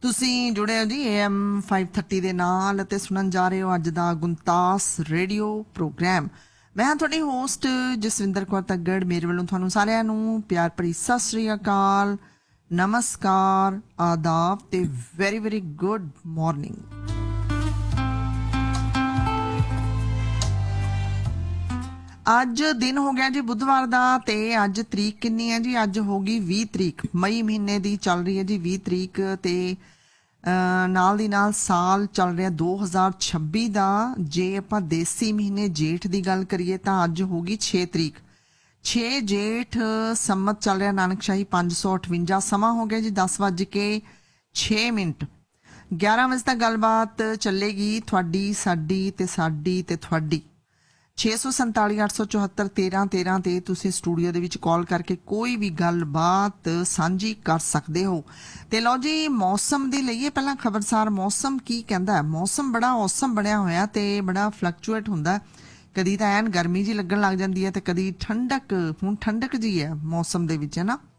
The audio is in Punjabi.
ਤੁਸੀਂ ਜੁੜੇ ਹੋ ਜੀ AM 530 ਦੇ ਨਾਲ ਅਤੇ ਸੁਣਨ ਜਾ ਰਹੇ ਹੋ ਅੱਜ ਦਾ ਗੁੰਤਾਸ ਰੇਡੀਓ ਪ੍ਰੋਗਰਾਮ। ਮੈਂ ਹਾਂ ਤੁਹਾਡੀ ਹੋਸਟ ਜਸਵਿੰਦਰ ਕੌਰ ਤੱਗੜ। ਮੇਰੇ ਵੱਲੋਂ ਤੁਹਾਨੂੰ ਸਾਰਿਆਂ ਨੂੰ ਪਿਆਰ ਭਰੀ ਸਤਿ ਸ੍ਰੀ ਅਕਾਲ, ਨਮਸਕਾਰ, ਆਦਾਬ ਤੇ ਵੈਰੀ ਵੈਰੀ ਗੁੱਡ ਮਾਰਨਿੰਗ। ਅੱਜ ਦਿਨ ਹੋ ਗਿਆ ਜੀ ਬੁੱਧਵਾਰ ਦਾ ਤੇ ਅੱਜ ਤਰੀਕ ਕਿੰਨੀ ਹੈ ਜੀ? ਅੱਜ ਹੋ ਗਈ 20 ਤਰੀਕ, ਮਈ ਮਹੀਨੇ ਦੀ ਚੱਲ ਰਹੀ ਹੈ ਜੀ 20 ਤਰੀਕ ਤੇ ਨਾਲ ਦੀ ਨਾਲ ਸਾਲ ਚੱਲ ਰਿਹਾ 2026 ਦਾ। ਜੇ ਆਪਾਂ ਦੇਸੀ ਮਹੀਨੇ ਜੇਠ ਦੀ ਗੱਲ ਕਰੀਏ ਤਾਂ ਅੱਜ ਹੋ ਗਈ 6 ਤਰੀਕ, 6 ਜੇਠ ਸੰਮਤ ਚੱਲ ਰਿਹਾ ਨਾਨਕਸ਼ਾਹੀ 558। ਸਮਾਂ ਹੋ ਗਿਆ ਜੀ 10:06। 11 ਵਜੇ ਤੱਕ ਗੱਲਬਾਤ ਚੱਲੇਗੀ ਤੁਹਾਡੀ, ਸਾਡੀ ਤੇ ਸਾਡੀ ਤੇ ਤੁਹਾਡੀ। 647 874 1313 ਤੇ ਤੁਸੀਂ ਸਟੂਡੀਓ ਦੇ ਵਿੱਚ ਕਾਲ ਕਰਕੇ ਕੋਈ ਵੀ ਗੱਲਬਾਤ ਸਾਂਝੀ ਕਰ ਸਕਦੇ ਹੋ। ਤੇ ਲਓ ਜੀ, ਮੌਸਮ ਦੀ ਲਈਏ ਪਹਿਲਾਂ ਖਬਰਸਾਰ। ਮੌਸਮ ਕੀ ਕਹਿੰਦਾ? ਮੌਸਮ ਬੜਾ ਔਸਮ ਬਣਿਆ ਹੋਇਆ ਤੇ ਬੜਾ ਫਲਕਚੁਏਟ ਹੁੰਦਾ। ਕਦੀ ਤਾਂ ਐਨ ਗਰਮੀ ਜੀ ਲੱਗਣ ਲੱਗ ਜਾਂਦੀ ਹੈ ਤੇ ਕਦੀ ਠੰਡਕ। ਹੁਣ ਠੰਡਕ ਜੀ ਹੈ ਮੌਸਮ ਦੇ ਵਿੱਚ, ਹੈ ਨਾ।